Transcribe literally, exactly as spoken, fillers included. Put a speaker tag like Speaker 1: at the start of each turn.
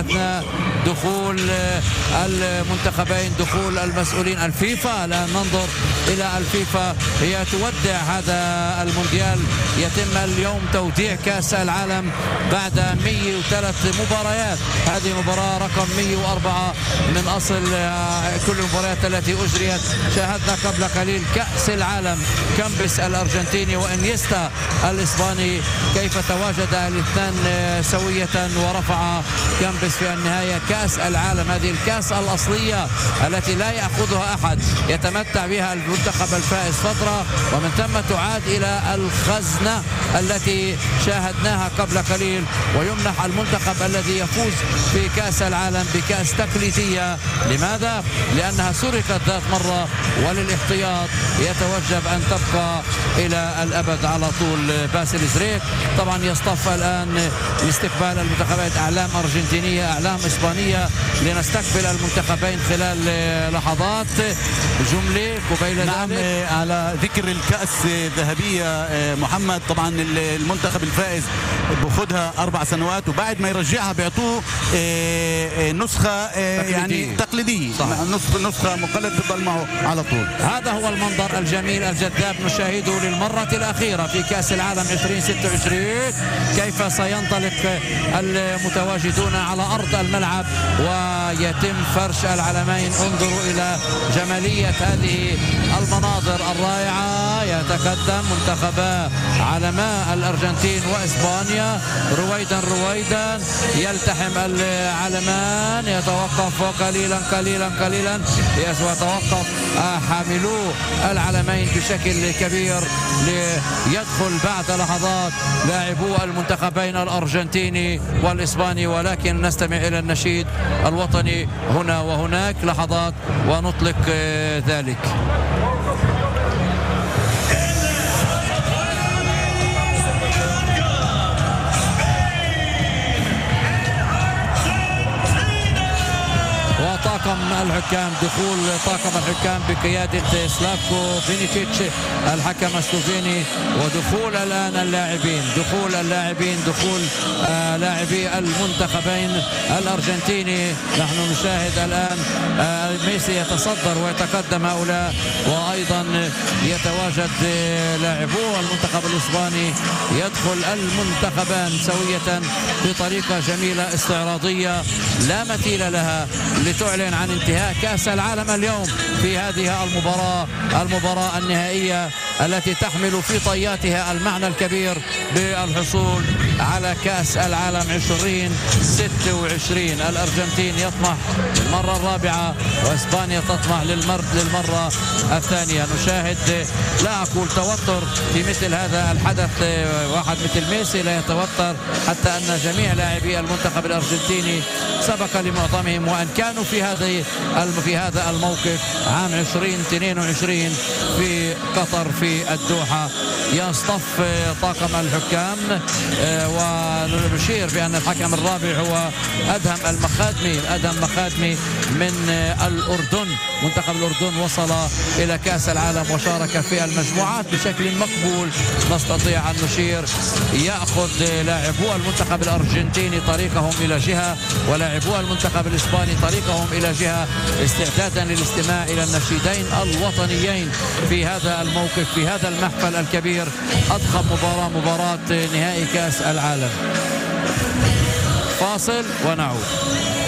Speaker 1: أثناء دخول المنتخبين، دخول المسؤولين الفيفا. الآن ننظر إلى الفيفا هي تودع هذا المونديال. يتم اليوم توديع كأس العالم بعد مئة وثلاث مباريات. هذه مباراة رقم مئة وأربعة من أصل كل المباريات التي أجريت. شاهدنا قبل قليل كأس العالم، كامبس الأرجنتيني وإنيستا الإسباني كيف تواجد الاثنان سوية ورفع كامبس في النهاية كأس العالم. هذه الكأس الأصلية التي لا يأخذها أحد، يتمتع بها المنتخب الفائز فترة ومن ثم تعاد إلى الخزنة التي شاهدناها قبل قليل، ويمنح المنتخب الذي يفوز في كأس العالم بكأس تقليدية. لماذا؟ لأنها سرقت ذات مرة، وللاحتياط يتوجب أن تبقى إلى الأبد على طول. باسل زريك طبعا يصطف الآن لاستقبال المنتخبات، أعلام أرجنتينية أعلام إسبانية، لنستقبل المنتخبين خلال لحظات. جملة قبيل
Speaker 2: نعم
Speaker 1: ذلك
Speaker 2: على ذكر الكأس الذهبية محمد، طبعا المنتخب الفائز بأخذها أربع سنوات وبعد ما يرجعها بيعطوه نسخة يعني تقليدية، نسخة مقلد تضل معه على طول.
Speaker 1: هذا هو المنظر الجميل الجذاب نشاهده للمرة الأخيرة في كأس العالم ألفين وستة وعشرين، كيف سينطلق المتواجدون على أرض الملعب ويتم فرش العلمين. انظروا إلى جمالية هذه المناظر الرائعة. يتقدم منتخبا علماء الأرجنتين وإسبانيا رويدا رويدا، يلتحم العلمان، يتوقف قليلا قليلا قليلا، يتوقف حاملو العلمين بشكل كبير ليدخل بعد لحظات لاعبو المنتخبين الأرجنتيني والإسباني. ولكن نستمع إلى النشيد الوطني هنا وهناك لحظات ونطلق ذلك. وطاقم الحكام، دخول طاقم الحكام بقيادة سلافكو فينيتش الحكم السلوفيني، ودخول الآن اللاعبين، دخول اللاعبين دخول آه لاعبي المنتخبين الأرجنتيني. نحن نشاهد الآن آه ميسي يتصدر ويتقدم هؤلاء، وأيضا يتواجد آه لاعبو المنتخب الإسباني. يدخل المنتخبان سوية بطريقة جميلة استعراضية لا مثيل لها، لتعلن عن انتهاء كأس العالم اليوم في هذه المباراة، المباراة النهائية التي تحمل في طياتها المعنى الكبير بالحصول على كأس العالم ألفين وستة وعشرين. الأرجنتين يطمح للمرة الرابعة وإسبانيا تطمح للمر للمرة الثانية. نشاهد لا أقول توتر في مثل هذا الحدث، واحد مثل ميسي لا يتوتر، حتى أن جميع لاعبي المنتخب الأرجنتيني سبق لمعظمهم وأن كانوا في هذه في هذا الموقف عام ألفين واثنين وعشرين في قطر في الدوحة. يصطف طاقم الحكام ونشير بأن الحكم الرابع هو أدهم المخادمي، أدهم مخادمي من الأردن. منتخب الأردن وصل إلى كأس العالم وشارك في المجموعات بشكل مقبول. نستطيع أن نشير يأخذ لاعبو المنتخب الأرجنتيني طريقهم إلى جهة، ولاعبو المنتخب الإسباني طريقهم إلى جهة، استعدادا للاستماع إلى النشيدين الوطنيين في هذا الموقف، في هذا المحفل الكبير. أضخم مباراة، مباراة نهائي كأس العالم. فاصل ونعود.